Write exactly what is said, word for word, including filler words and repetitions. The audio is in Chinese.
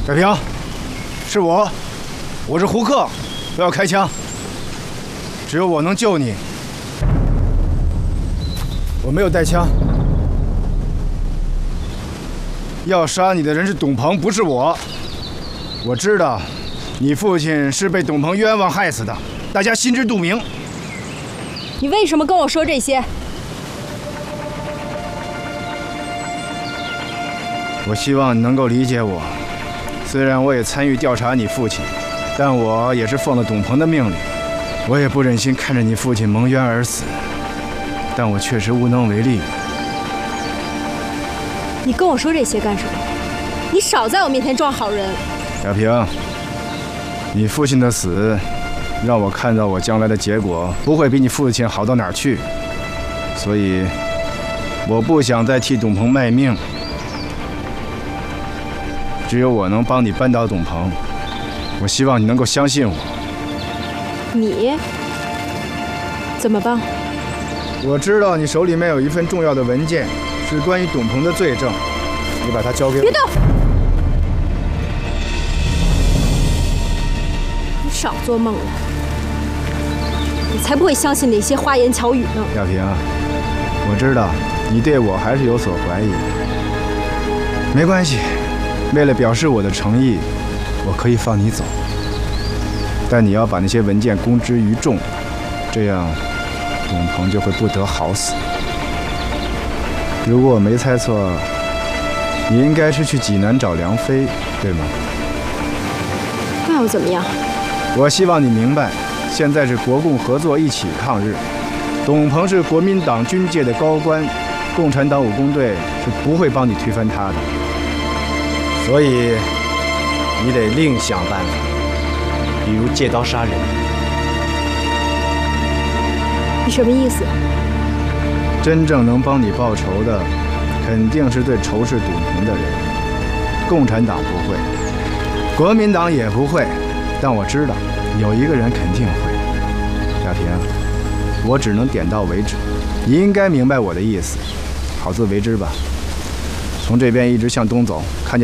海平，是我，我是胡克，不要开枪，只有我能救你。我没有带枪，要杀你的人是董鹏，不是我。我知道，你父亲是被董鹏冤枉害死的，大家心知肚明。 你为什么跟我说这些？ 我希望你能够理解我。虽然我也参与调查你父亲，但我也是奉了董鹏的命令。我也不忍心看着你父亲蒙冤而死，但我确实无能为力。 你跟我说这些干什么？你少在我面前装好人。 小平，你父亲的死，让我看到我将来的结果不会比你父亲好到哪儿去，所以我不想再替董鹏卖命。只有我能帮你扳倒董鹏，我希望你能够相信我。 你怎么帮？ 我知道你手里面有一份重要的文件，是关于董鹏的罪证，你把它交给我。 别动！你少做梦了，我才不会相信那些花言巧语呢。 小平，我知道你对我还是有所怀疑，没关系。为了表示我的诚意，我可以放你走，但你要把那些文件公之于众，这样董鹏就会不得好死。如果我没猜错，你应该是去济南找梁飞，对吗？ 那又怎么样？ 我希望你明白，现在是国共合作一起抗日。董鹏是国民党军界的高官，共产党武工队是不会帮你推翻他的。所以，你得另想办法，比如借刀杀人。 你什么意思？ 真正能帮你报仇的，肯定是对仇视董鹏的人。共产党不会，国民党也不会，但我知道有一个人肯定会。小平，我只能点到为止，你应该明白我的意思，好自为之吧。从这边一直向东走，看见。